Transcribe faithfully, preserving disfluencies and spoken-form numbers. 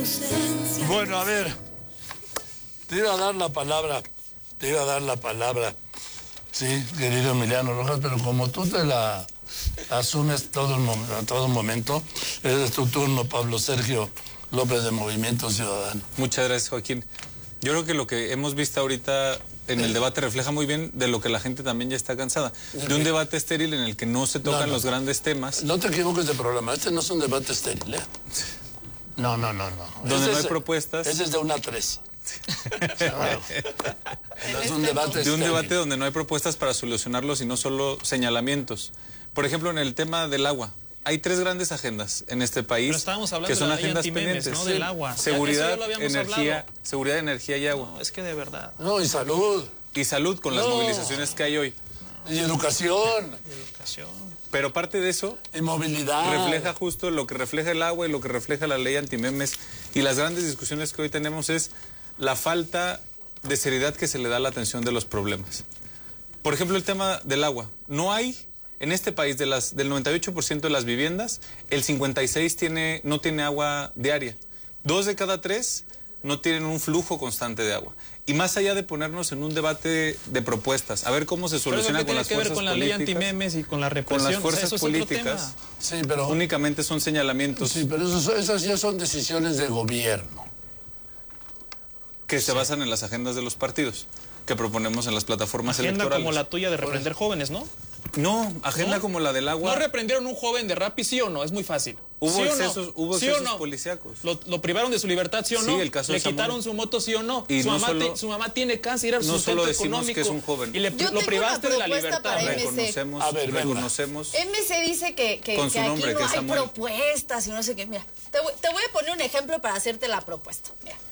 ausencia. Bueno, a ver, te iba a dar la palabra, te iba a dar la palabra, sí, querido Emiliano Rojas, pero como tú te la asumes todo el, a todo momento, es tu turno, Pablo Sergio López de Movimiento Ciudadano. Muchas gracias, Joaquín. Yo creo que lo que hemos visto ahorita en el debate refleja muy bien de lo que la gente también ya está cansada. De un debate estéril en el que no se tocan no, no. los grandes temas. No te equivoques de programa, este no es un debate estéril, ¿eh? No, no, no, no. Donde ese no hay es, propuestas. Ese es de una tres. Claro. No es un debate de un estéril. debate donde no hay propuestas para solucionarlos y no solo señalamientos. Por ejemplo, en el tema del agua. Hay tres grandes agendas en este país que son agendas pendientes, ¿no? Del agua. Seguridad, energía, hablado. seguridad, energía y agua. No, es que de verdad. No, y salud. Y salud con no. las movilizaciones que hay hoy. Y educación. Y educación. Pero parte de eso y movilidad. refleja justo lo que refleja el agua y lo que refleja la ley antimemes. Y las grandes discusiones que hoy tenemos es la falta de seriedad que se le da a la atención de los problemas. Por ejemplo, el tema del agua. No hay... En este país, de las, del noventa y ocho por ciento de las viviendas, el cincuenta y seis por ciento tiene, no tiene agua diaria. Dos de cada tres no tienen un flujo constante de agua. Y más allá de ponernos en un debate de propuestas, a ver cómo se soluciona con las fuerzas políticas. ¿Qué tiene que ver con la ley antimemes y con la represión? Con las fuerzas o sea, políticas. Sí, pero únicamente son señalamientos. Sí, pero eso, esas ya son decisiones de gobierno. Que sí. se basan en las agendas de los partidos, que proponemos en las plataformas Agenda electorales. Como la tuya de reprender jóvenes, ¿no? No, agenda ¿No? como la del agua. ¿No reprendieron un joven de Rappi, sí o no? Es muy fácil. Hubo ¿Sí excesos, no? hubo ¿Sí excesos no? policíacos. ¿Lo, ¿Lo privaron de su libertad, sí o no? Sí, el caso ¿Le de quitaron su moto, sí o no? Y su, no mamá solo, te, su mamá tiene cáncer y era su no sustento solo decimos económico. que es un joven. Y le, lo privaste de la libertad. Reconocemos, a ver, reconocemos. M C dice que, que, con que su aquí nombre, no que hay Samuel. propuestas y no sé qué. Mira, te voy, te voy a poner un ejemplo para hacerte la propuesta. Mira.